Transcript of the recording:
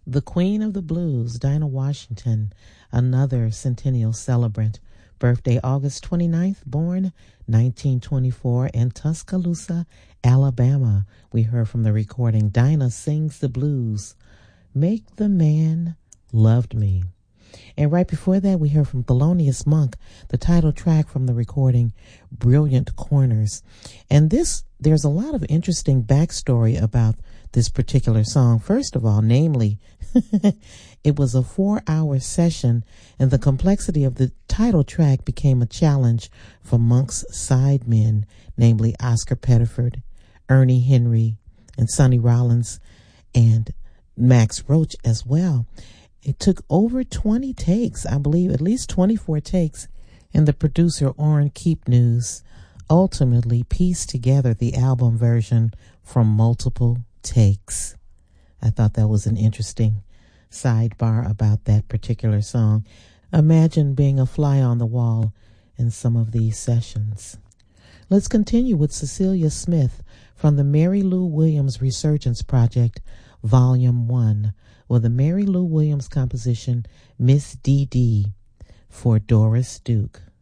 The Queen of the Blues, Dinah Washington, another centennial celebrant. Birthday August 29th, born 1924 in Tuscaloosa, Alabama. We heard from the recording, Dinah Sings the Blues, Make the Man Loved Me. And right before that, we heard from Thelonious Monk, the title track from the recording, Brilliant Corners. And there's a lot of interesting backstory about this particular song. First of all, namely, it was a 4-hour session, and the complexity of the title track became a challenge for Monk's sidemen, namely Oscar Pettiford, Ernie Henry, and Sonny Rollins, and Max Roach as well. It took over 20 takes, I believe at least 24 takes, and the producer Orrin Keepnews ultimately pieced together the album version from multiple takes. I thought that was an interesting sidebar about that particular song. Imagine being a fly on the wall in some of these sessions. Let's continue with Cecilia Smith from the Mary Lou Williams Resurgence Project, Volume 1, with a Mary Lou Williams composition, Miss Dee Dee, for Doris Duke.